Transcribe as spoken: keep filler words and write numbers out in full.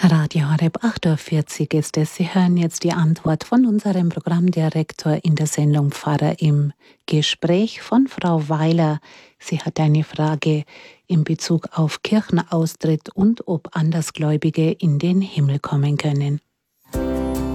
Radio Horeb acht Uhr vierzig ist es. Sie hören jetzt die Antwort von unserem Programmdirektor in der Sendung Pfarrer im Gespräch von Frau Weiler. Sie hat eine Frage in Bezug auf Kirchenaustritt und ob Andersgläubige in den Himmel kommen können.